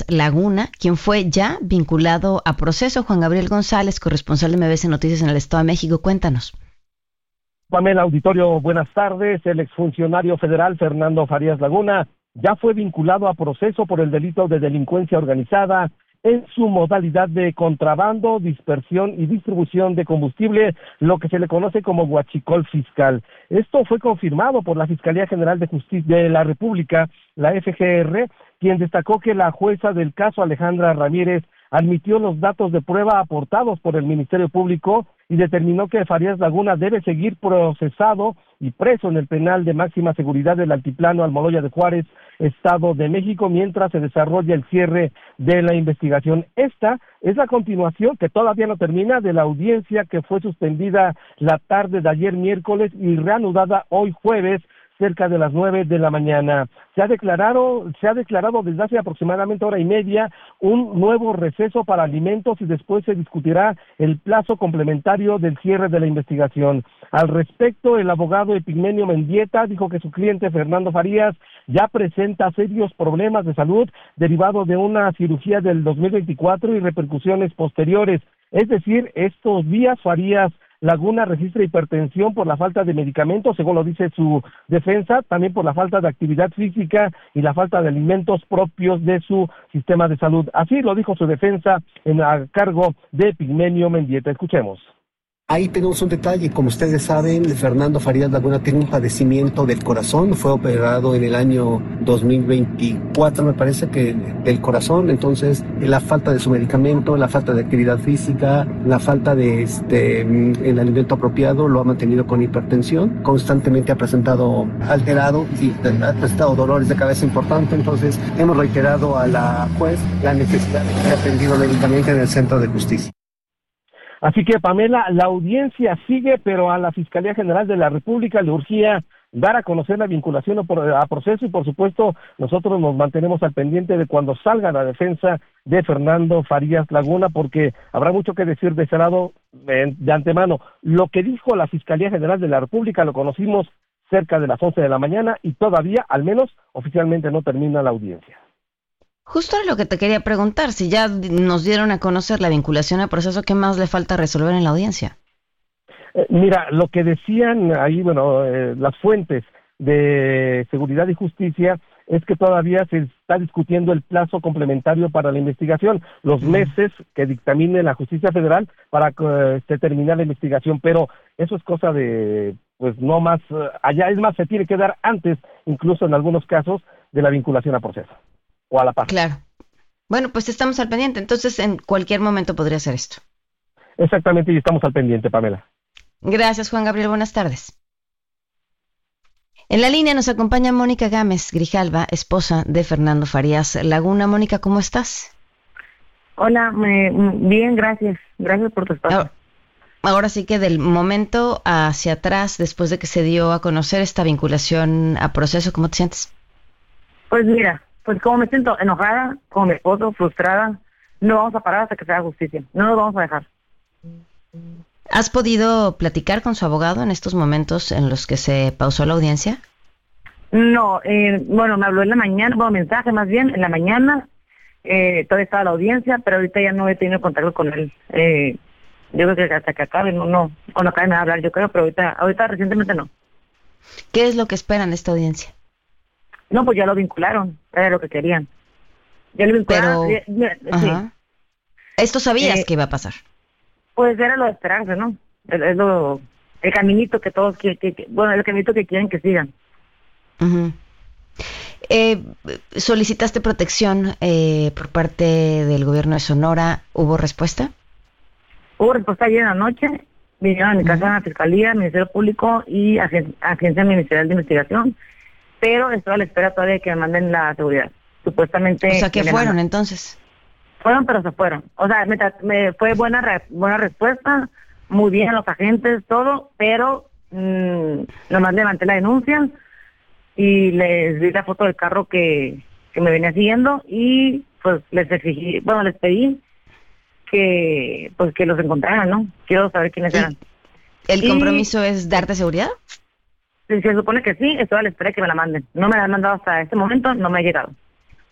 Laguna, quien fue ya vinculado a proceso. Juan Gabriel González, corresponsal de MBC Noticias en el Estado de México, cuéntanos. Pamela, auditorio, buenas tardes. El exfuncionario federal Fernando Farías Laguna ya fue vinculado a proceso por el delito de delincuencia organizada en su modalidad de contrabando, dispersión y distribución de combustible, lo que se le conoce como huachicol fiscal. Esto fue confirmado por la Fiscalía General de Justicia de la República, la FGR, quien destacó que la jueza del caso, Alejandra Ramírez, admitió los datos de prueba aportados por el Ministerio Público y determinó que Farías Laguna debe seguir procesado y preso en el penal de máxima seguridad del Altiplano Almoloya de Juárez, Estado de México, mientras se desarrolla el cierre de la investigación. Esta es la continuación, que todavía no termina, de la audiencia que fue suspendida la tarde de ayer miércoles y reanudada hoy jueves, cerca de las 9 de la mañana. Se ha declarado desde hace aproximadamente hora y media un nuevo receso para alimentos y después se discutirá el plazo complementario del cierre de la investigación. Al respecto, el abogado Epigmenio Mendieta dijo que su cliente Fernando Farías ya presenta serios problemas de salud derivado de una cirugía del 2024 y repercusiones posteriores. Es decir, estos días Farías Laguna registra hipertensión por la falta de medicamentos, según lo dice su defensa, también por la falta de actividad física y la falta de alimentos propios de su sistema de salud. Así lo dijo su defensa a cargo de Epigmenio Mendieta. Escuchemos. Ahí tenemos un detalle, como ustedes saben, Fernando Farías Laguna tiene un padecimiento del corazón, fue operado en el año 2024, me parece que del corazón, entonces la falta de su medicamento, la falta de actividad física, la falta de el alimento apropiado lo ha mantenido con hipertensión, constantemente ha presentado alterado y ha presentado dolores de cabeza importantes, entonces hemos reiterado a la juez la necesidad de que sea atendido médicamente en el Centro de Justicia. Así que, Pamela, la audiencia sigue, pero a la Fiscalía General de la República le urgía dar a conocer la vinculación a proceso y, por supuesto, nosotros nos mantenemos al pendiente de cuando salga la defensa de Fernando Farías Laguna, porque habrá mucho que decir de ese lado de antemano. Lo que dijo la Fiscalía General de la República lo conocimos cerca de las 11 de la mañana y todavía, al menos, oficialmente no termina la audiencia. Justo lo que te quería preguntar, si ya nos dieron a conocer la vinculación a proceso, ¿qué más le falta resolver en la audiencia? Mira, lo que decían ahí, las fuentes de Seguridad y Justicia es que todavía se está discutiendo el plazo complementario para la investigación, los meses que dictamine la Justicia Federal para terminar la investigación, pero eso es cosa de, no más, allá es más, se tiene que dar antes, incluso en algunos casos, de la vinculación a proceso. O a la paz. Claro. Bueno, pues estamos al pendiente. Entonces, en cualquier momento podría ser esto. Exactamente, y estamos al pendiente, Pamela. Gracias, Juan Gabriel. Buenas tardes. En la línea nos acompaña Mónica Gámez Grijalva, esposa de Fernando Farías Laguna. Mónica, ¿cómo estás? Hola, bien, gracias. Gracias por tu espacio. Ahora sí que del momento hacia atrás, después de que se dio a conocer esta vinculación a proceso, ¿cómo te sientes? Pues mira, como me siento enojada con mi esposo, frustrada, no vamos a parar hasta que se haga justicia. No nos vamos a dejar. ¿Has podido platicar con su abogado en estos momentos en los que se pausó la audiencia? No, me habló en la mañana, mensaje más bien, en la mañana, todavía estaba la audiencia, pero ahorita ya no he tenido contacto con él. Yo creo que hasta que acabe, cuando acabe me va a hablar, yo creo, pero ahorita recientemente no. ¿Qué es lo que esperan de esta audiencia? No, pues ya lo vincularon, era lo que querían. Ya lo vincularon. Pero, sí. ¿Esto sabías que iba a pasar? Pues era lo de esperarse, ¿no? El caminito que todos el caminito que quieren que sigan. Uh-huh. ¿Solicitaste protección por parte del gobierno de Sonora? ¿Hubo respuesta? Hubo respuesta ayer en la noche. Vinieron a mi casa a la Fiscalía, Ministerio Público y Agencia Ministerial de Investigación. Pero estoy a la espera todavía de que me manden la seguridad. Supuestamente... O sea, ¿qué fueron entonces? Fueron, pero se fueron. O sea, me fue buena respuesta, muy bien los agentes, todo, pero nomás levanté la denuncia y les di la foto del carro que me venía siguiendo y pues les pedí que los encontraran, ¿no? Quiero saber quiénes eran. ¿El compromiso es darte seguridad? Se supone que sí, estoy a la espera de que me la manden. No me la han mandado hasta este momento, no me ha llegado.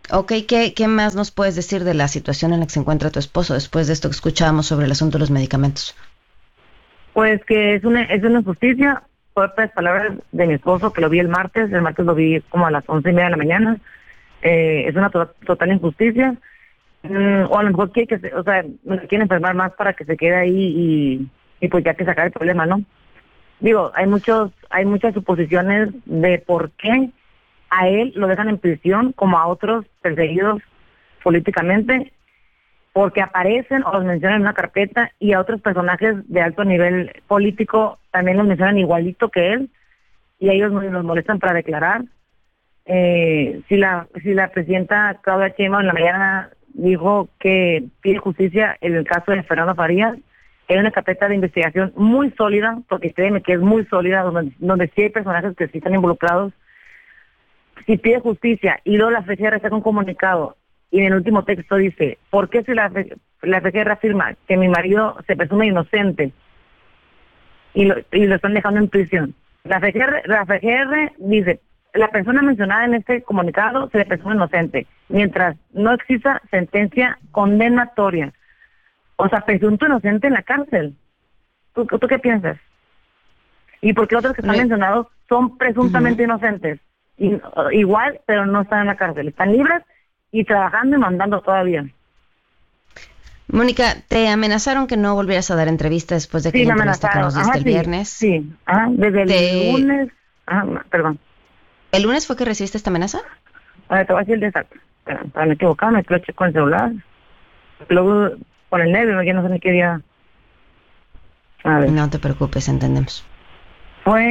Ok, ¿qué más nos puedes decir de la situación en la que se encuentra tu esposo después de esto que escuchábamos sobre el asunto de los medicamentos? Pues que es una injusticia, fuertes palabras de mi esposo, que lo vi el martes lo vi como a las 11:30 de la mañana. Es una total injusticia. O a lo mejor quiere me quiere enfermar más para que se quede ahí y pues ya que sacar el problema, ¿no? Digo, hay muchas suposiciones de por qué a él lo dejan en prisión como a otros perseguidos políticamente, porque aparecen o los mencionan en una carpeta, y a otros personajes de alto nivel político también los mencionan igualito que él, y a ellos nos molestan para declarar. Si la presidenta Claudia Sheinbaum en la mañana dijo que pide justicia en el caso de Fernando Farías, hay una carpeta de investigación muy sólida, porque créeme que es muy sólida, donde sí hay personajes que sí están involucrados. Si pide justicia y luego la FGR saca un comunicado y en el último texto dice, ¿por qué si la FGR afirma que mi marido se presume inocente y lo están dejando en prisión? La FGR dice, la persona mencionada en este comunicado se le presume inocente, mientras no exista sentencia condenatoria. O sea, presunto inocente en la cárcel. ¿Tú qué piensas? ¿Y por qué otros que están mencionados son presuntamente inocentes? Igual, pero no están en la cárcel. Están libres y trabajando y mandando todavía. Mónica, ¿te amenazaron que no volvieras a dar entrevista después de que la entrevista que nos diste el viernes? Sí, desde el lunes. Perdón. ¿El lunes fue que recibiste esta amenaza? A ver, te voy a decir el día exacto. Para no equivocarme, lo checo con el celular. Luego, con el nervio, ya no sé ni qué día. A ver. No te preocupes, entendemos. Fue...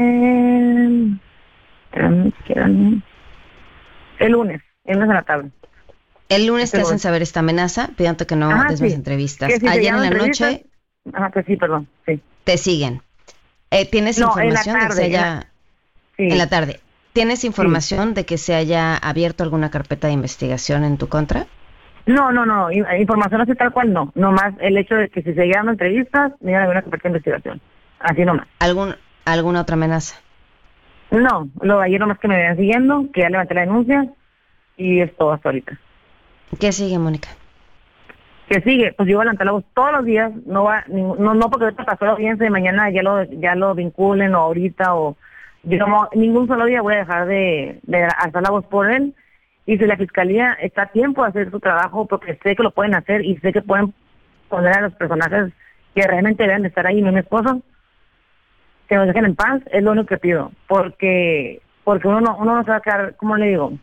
El lunes en la tarde. El lunes te hacen saber esta amenaza, pidiendo que no des más entrevistas. Si ayer en la noche... pues sí, perdón, sí. Te siguen. ¿Tienes información de que se haya... En la tarde. ¿Tienes información de que se haya abierto alguna carpeta de investigación en tu contra? No. Información así tal cual no. Nomás el hecho de que si se llegan entrevistas, me iban a haber una carpeta de investigación. Así nomás. ¿Alguna otra amenaza? No, lo de ayer nomás que me venían siguiendo, que ya levanté la denuncia, y es todo hasta ahorita. ¿Qué sigue, Mónica? ¿Qué sigue? Pues yo voy a levantar la voz todos los días, no porque ahorita pasó la audiencia y mañana ya lo vinculen o ahorita, o yo ningún solo día voy a dejar de alzar la voz por él. Y si la fiscalía está a tiempo de hacer su trabajo, porque sé que lo pueden hacer y sé que pueden poner a los personajes que realmente deben de estar ahí, no mi esposo, que nos dejen en paz, es lo único que pido, porque uno no se va a quedar, ¿cómo le digo?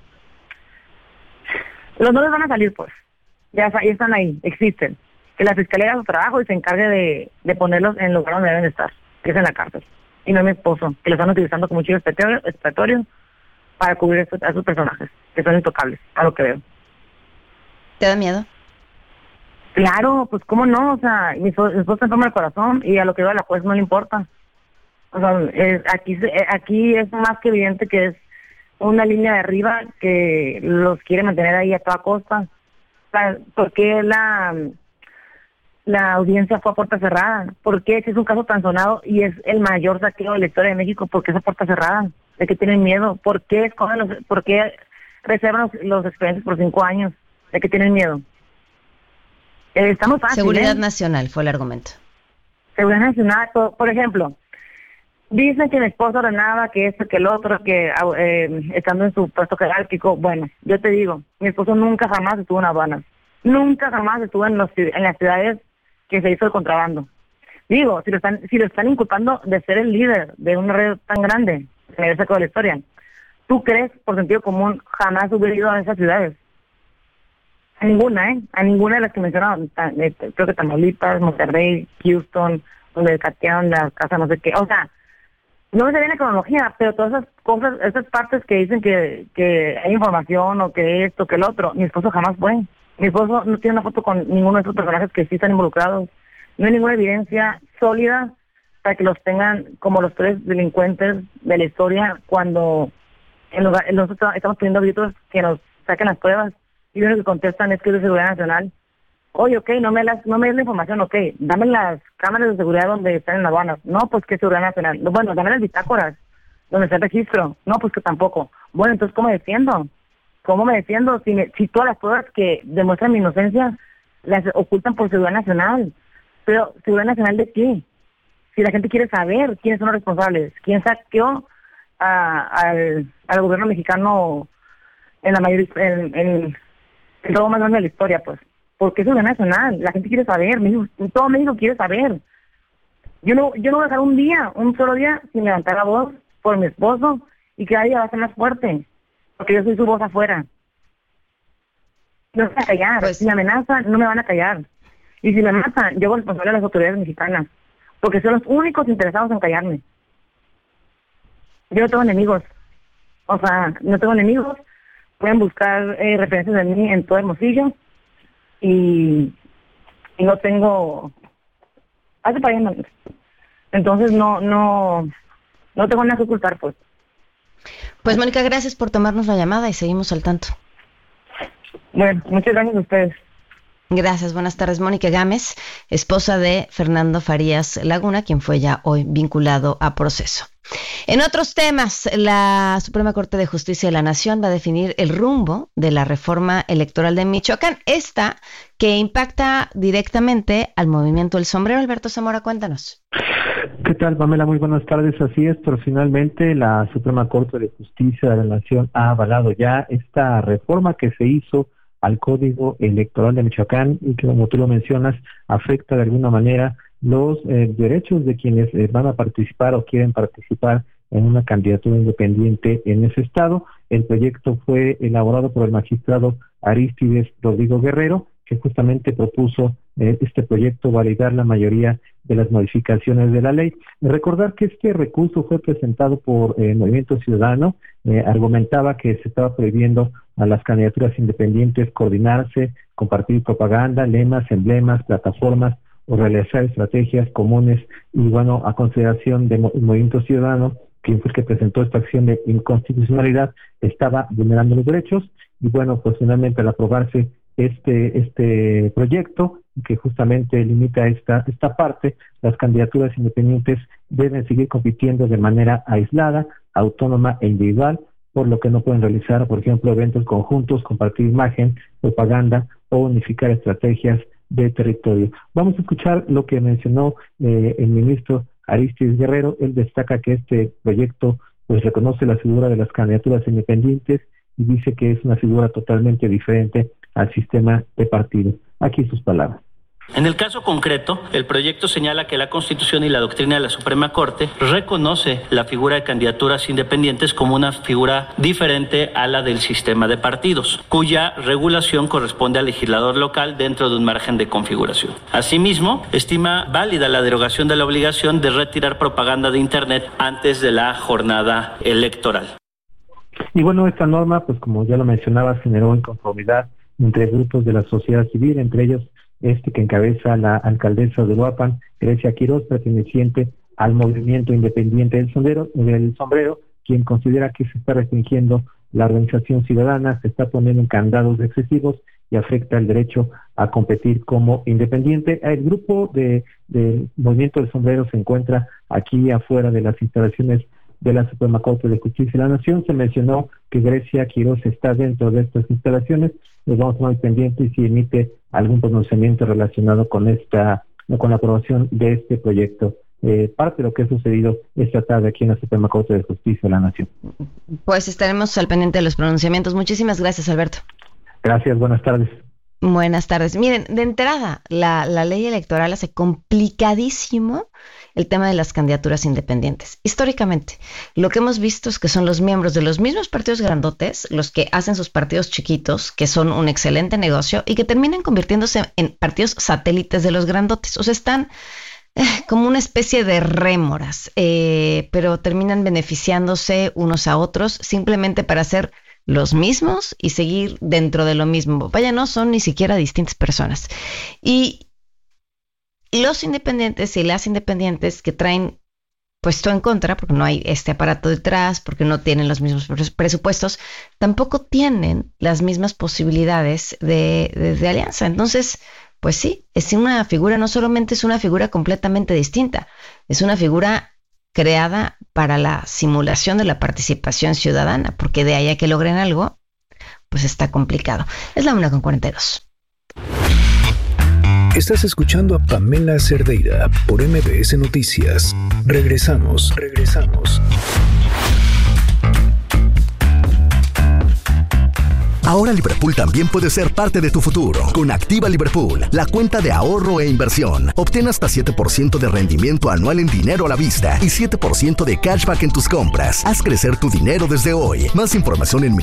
Los nombres van a salir, pues, ya están ahí, existen. Que la fiscalía haga su trabajo y se encargue de ponerlos en el lugar donde deben estar, que es en la cárcel, y no mi esposo, que lo están utilizando como chivo expiatorio para cubrir a esos personajes, que son intocables, a lo que veo. ¿Te da miedo? Claro, pues cómo no, o sea, mi esposo enferma el corazón y a lo que veo a la juez no le importa. O sea, aquí es más que evidente que es una línea de arriba que los quiere mantener ahí a toda costa. O sea, ¿por qué la audiencia fue a puerta cerrada? ¿Por qué si es un caso tan sonado y es el mayor saqueo de la historia de México, por qué es a puerta cerrada? ¿De qué tienen miedo? ¿Por qué reservan los expedientes por 5 años? ¿De qué tienen miedo? Está muy fácil. Seguridad nacional fue el argumento. Seguridad nacional, por ejemplo, dicen que mi esposo ordenaba que esto, que el otro, que estando en su puesto jerárquico. Bueno, yo te digo, mi esposo nunca jamás estuvo en aduanas. Nunca jamás estuvo en las ciudades que se hizo el contrabando. Digo, si lo están inculpando de ser el líder de una red tan grande, en el saco de la historia, ¿tú crees, por sentido común, jamás hubiera ido a esas ciudades? A ninguna de las que mencionaron. Creo que Tamaulipas, Monterrey, Houston, donde catearon la casa, no sé qué. O sea, no me sé bien la cronología, pero todas esas cosas, esas partes que dicen que hay información o que esto, que el otro, mi esposo jamás fue. Mi esposo no tiene una foto con ninguno de esos personajes que sí están involucrados. No hay ninguna evidencia sólida para que los tengan como los 3 delincuentes de la historia, cuando nosotros estamos pidiendo gritos que nos saquen las pruebas y lo único que contestan es que es de seguridad nacional. Oye, ok, no me des la información, ok, dame las cámaras de seguridad donde están en aduanas. No, pues que es seguridad nacional. Bueno, dame las bitácoras donde está el registro. No, pues que tampoco. Bueno, entonces, ¿cómo defiendo? ¿cómo me defiendo si todas las pruebas que demuestran mi inocencia las ocultan por seguridad nacional? Pero, ¿seguridad nacional de qué? Si la gente quiere saber quiénes son los responsables, quién saqueó al gobierno mexicano en el robo más grande de la historia, pues. Porque es seguridad nacional, la gente quiere saber, todo México quiere saber. Yo no voy a dejar un solo día sin levantar la voz por mi esposo, y cada día va a ser más fuerte, porque yo soy su voz afuera. No me van a callar, pues, si me amenazan, no me van a callar. Y si me matan, yo voy responsable a las autoridades mexicanas, porque son los únicos interesados en callarme. Yo no tengo enemigos, pueden buscar referencias de mí en todo Hermosillo, y no tengo... Hace para allá, entonces no tengo nada que ocultar, pues. Pues, Mónica, gracias por tomarnos la llamada y seguimos al tanto. Bueno, muchas gracias a ustedes. Gracias, buenas tardes. Mónica Gámez, esposa de Fernando Farías Laguna, quien fue ya hoy vinculado a proceso. En otros temas, la Suprema Corte de Justicia de la Nación va a definir el rumbo de la reforma electoral de Michoacán, esta que impacta directamente al movimiento El Sombrero. Alberto Zamora, cuéntanos. ¿Qué tal, Pamela? Muy buenas tardes. Así es, pero finalmente la Suprema Corte de Justicia de la Nación ha avalado ya esta reforma que se hizo al Código Electoral de Michoacán y que, como tú lo mencionas, afecta de alguna manera los derechos de quienes van a participar o quieren participar en una candidatura independiente en ese estado. El proyecto fue elaborado por el magistrado Arístides Rodrigo Guerrero, que justamente propuso este proyecto validar la mayoría de las modificaciones de la ley. Recordar que este recurso fue presentado por Movimiento Ciudadano, argumentaba que se estaba prohibiendo a las candidaturas independientes coordinarse, compartir propaganda, lemas, emblemas, plataformas o realizar estrategias comunes, y bueno, a consideración de Movimiento Ciudadano, quien fue el que presentó esta acción de inconstitucionalidad, estaba vulnerando los derechos, y bueno, pues finalmente al aprobarse este proyecto, que justamente limita esta parte, las candidaturas independientes deben seguir compitiendo de manera aislada, autónoma e individual, por lo que no pueden realizar, por ejemplo, eventos conjuntos, compartir imagen, propaganda o unificar estrategias de territorio. Vamos a escuchar lo que mencionó el ministro Arístides Guerrero. Él destaca que este proyecto pues reconoce la figura de las candidaturas independientes y dice que es una figura totalmente diferente al sistema de partidos. Aquí sus palabras. En el caso concreto, el proyecto señala que la Constitución y la doctrina de la Suprema Corte reconoce la figura de candidaturas independientes como una figura diferente a la del sistema de partidos, cuya regulación corresponde al legislador local dentro de un margen de configuración. Asimismo, estima válida la derogación de la obligación de retirar propaganda de Internet antes de la jornada electoral. Y bueno, esta norma, pues como ya lo mencionaba, generó inconformidad entre grupos de la sociedad civil, entre ellos que encabeza la alcaldesa de Uruapan, Grecia Quiroz, perteneciente al movimiento independiente del sombrero, quien considera que se está restringiendo la organización ciudadana, se está poniendo en candados excesivos y afecta el derecho a competir como independiente. El grupo del movimiento del sombrero se encuentra aquí afuera de las instalaciones de la Suprema Corte de Justicia de la Nación. Se mencionó que Grecia Quiroz está dentro de estas instalaciones. Nos vamos a estar pendientes si emite algún pronunciamiento relacionado con la aprobación de este proyecto. Parte de lo que ha sucedido esta tarde aquí en la Suprema Corte de Justicia de la Nación. Pues estaremos al pendiente de los pronunciamientos. Muchísimas gracias, Alberto. Gracias, buenas tardes. Buenas tardes. Miren, de entrada, la ley electoral hace complicadísimo el tema de las candidaturas independientes. Históricamente, lo que hemos visto es que son los miembros de los mismos partidos grandotes los que hacen sus partidos chiquitos, que son un excelente negocio y que terminan convirtiéndose en partidos satélites de los grandotes. O sea, están como una especie de rémoras, pero terminan beneficiándose unos a otros simplemente para hacer los mismos y seguir dentro de lo mismo. Vaya, no son ni siquiera distintas personas. Y los independientes y las independientes que traen puesto en contra, porque no hay este aparato detrás, porque no tienen los mismos presupuestos, tampoco tienen las mismas posibilidades de alianza. Entonces, pues sí, es una figura, no solamente es una figura completamente distinta, es una figura creada para la simulación de la participación ciudadana, porque de ahí a que logren algo, pues está complicado. Es la 1:42. Estás escuchando a Pamela Cerdeira por MBS Noticias. Regresamos. Ahora Liverpool también puede ser parte de tu futuro. Con Activa Liverpool, la cuenta de ahorro e inversión. Obtén hasta 7% de rendimiento anual en dinero a la vista y 7% de cashback en tus compras. Haz crecer tu dinero desde hoy. Más información en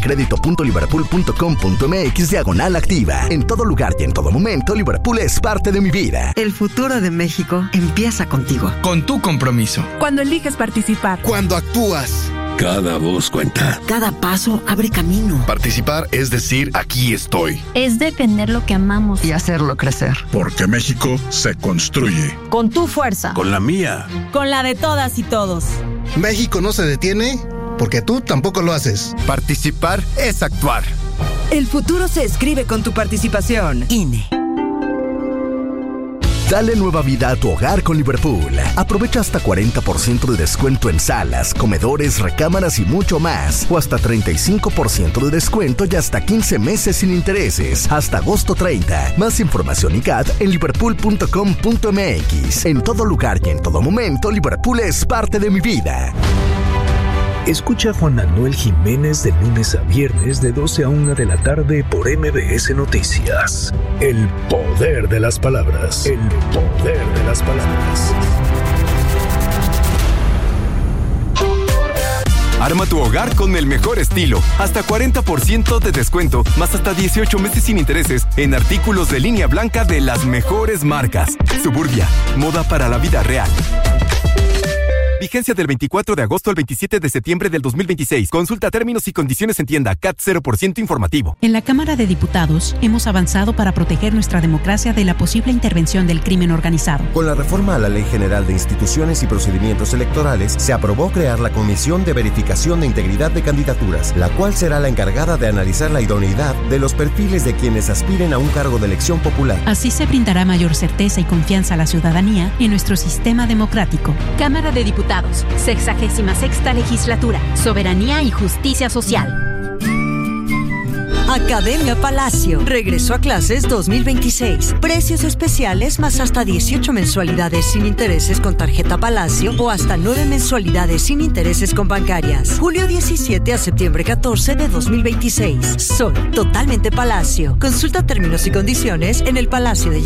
micredito.liverpool.com.mx/activa. En todo lugar y en todo momento, Liverpool es parte de mi vida. El futuro de México empieza contigo. Con tu compromiso. Cuando eliges participar. Cuando actúas. Cada voz cuenta. Cada paso abre camino. Participar es decir, aquí estoy. Es defender lo que amamos y hacerlo crecer. Porque México se construye. Con tu fuerza. Con la mía. Con la de todas y todos. México no se detiene porque tú tampoco lo haces. Participar es actuar. El futuro se escribe con tu participación. INE. Dale nueva vida a tu hogar con Liverpool. Aprovecha hasta 40% de descuento en salas, comedores, recámaras y mucho más. O hasta 35% de descuento y hasta 15 meses sin intereses. Hasta agosto 30. Más información y CAT en liverpool.com.mx. En todo lugar y en todo momento, Liverpool es parte de mi vida. Escucha a Juan Manuel Jiménez de lunes a viernes de 12 a 1 de la tarde por MBS Noticias. El poder de las palabras. El poder de las palabras. Arma tu hogar con el mejor estilo. Hasta 40% de descuento, más hasta 18 meses sin intereses en artículos de línea blanca de las mejores marcas. Suburbia, moda para la vida real. Vigencia del 24 de agosto al 27 de septiembre del 2026. Consulta términos y condiciones en tienda. CAT 0% informativo. En la Cámara de Diputados hemos avanzado para proteger nuestra democracia de la posible intervención del crimen organizado. Con la reforma a la Ley General de Instituciones y Procedimientos Electorales, se aprobó crear la Comisión de Verificación de Integridad de Candidaturas, la cual será la encargada de analizar la idoneidad de los perfiles de quienes aspiren a un cargo de elección popular. Así se brindará mayor certeza y confianza a la ciudadanía en nuestro sistema democrático. Cámara de Diputados, 66ª Legislatura, Soberanía y Justicia Social. Academia Palacio. Regresó a clases 2026. Precios especiales más hasta 18 mensualidades sin intereses con tarjeta Palacio o hasta 9 mensualidades sin intereses con bancarias. Julio 17 a septiembre 14 de 2026. Soy totalmente Palacio. Consulta términos y condiciones en el Palacio de